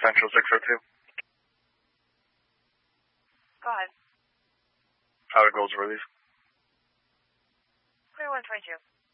Central 602. Go ahead. How are goals were these? Clear 122.